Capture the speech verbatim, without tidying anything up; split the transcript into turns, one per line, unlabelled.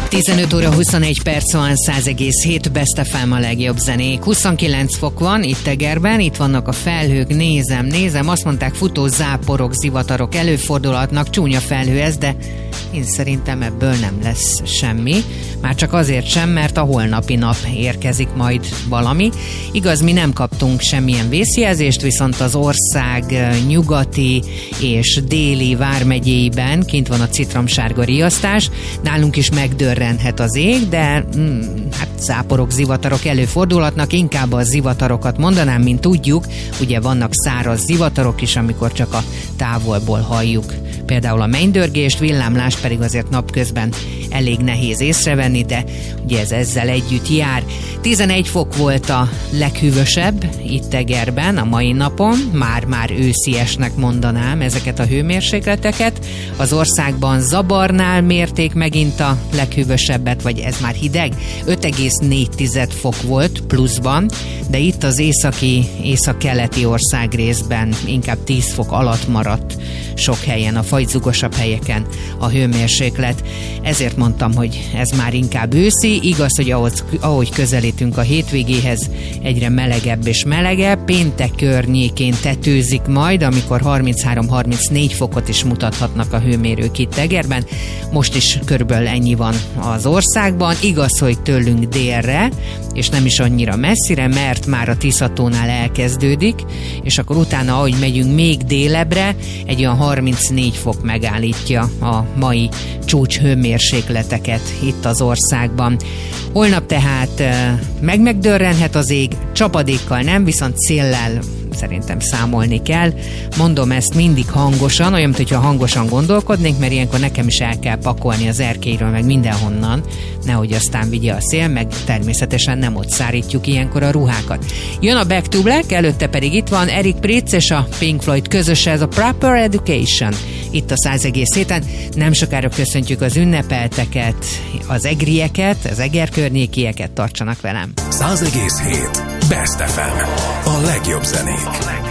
tizenöt óra huszonegy perc van, száz egész hét Best ef em a legjobb zenék. huszonkilenc fok van itt Egerben, itt vannak a felhők, nézem, nézem, azt mondták, futó záporok, zivatarok előfordulhatnak, csúnya felhő ez, de én szerintem ebből nem lesz semmi. Már csak azért sem, mert a holnapi nap érkezik majd valami. Igaz, mi nem kaptunk semmilyen vészjelzést, viszont az ország nyugati és déli vármegyéiben kint van a citromsárga riasztás. Nálunk is megdörrenhet az ég, de mm, hát záporok, zivatarok előfordulhatnak. Inkább a zivatarokat mondanám, mint tudjuk. Ugye vannak száraz zivatarok is, amikor csak a távolból halljuk. Például a mennydörgést, villámlást pedig azért napközben elég nehéz észrevenni, de ugye ez ezzel együtt jár. tizenegy fok volt a leghűvösebb itt Egerben a mai napon, már-már ősziesnek mondanám ezeket a hőmérsékleteket. Az országban Zabarnál mérték megint a leghűvösebbet, vagy ez már hideg, öt egész négy fok volt pluszban, de itt az északi, észak-keleti országrészben inkább tíz fok alatt maradt sok helyen, a fagyzugosabb helyeken a hőmérséklet. Ezért mondtam, hogy ez már inkább őszi. Igaz, hogy ahogy, ahogy közelítünk a hétvégéhez, egyre melegebb és melegebb. Péntek környékén tetőzik majd, amikor harminchárom-harmincnégy fokot is mutathatnak a hőmérők itt Egerben. Most is körülbelül ennyi van az országban. Igaz, hogy tőlünk délre, és nem is annyira messzire, mert már a Tiszatónál elkezdődik, és akkor utána, ahogy megyünk még délebbre, egy olyan harmincnégy fok megállítja a mai csúcs hőmérsékleteket itt az országban. Holnap tehát meg-megdörrenhet az ég, csapadékkal nem, viszont széllel szerintem számolni kell. Mondom ezt mindig hangosan, olyan, mintha hangosan gondolkodnék, mert ilyenkor nekem is el kell pakolni az erkélyről, meg mindenhonnan, nehogy aztán vigye a szél, meg természetesen nem ott szárítjuk ilyenkor a ruhákat. Jön a Back to Black, előtte pedig itt van Eric Prydz és a Pink Floyd közöse, ez a Proper Education. Itt a száz egész héten. Nem sokára köszöntjük az ünnepelteket, az egrieket, az Eger környékieket, tartsanak velem.
száz egész hét Best ef em. A legjobb zenék.